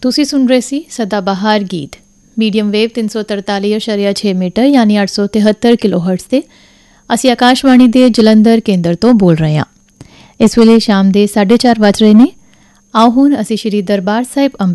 ਤੁਸੀਂ ਸੁਣ ਰਹੇ ਸੀ ਸਦਾਬਹਾਰ ਗੀਤ ਮੀਡੀਅਮ ਵੇਵ 343.6 ਮੀਟਰ ਯਾਨੀ 873 ਕਿਲੋਹਰਟਜ਼ ਤੇ। ਅਸੀਂ ਆਕਾਸ਼ਵਾਣੀ ਦੇ ਜਲੰਧਰ ਕੇਂਦਰ ਤੋਂ ਬੋਲ ਰਹੇ ਹਾਂ। ਇਸ ਵੇਲੇ ਸ਼ਾਮ ਦੇ 4:30 ਵੱਜ ਰਹੇ ਨੇ। ਆਓ ਹੁਣ ਅਸੀਂ ਸ਼੍ਰੀ ਦਰਬਾਰ ਸਾਹਿਬ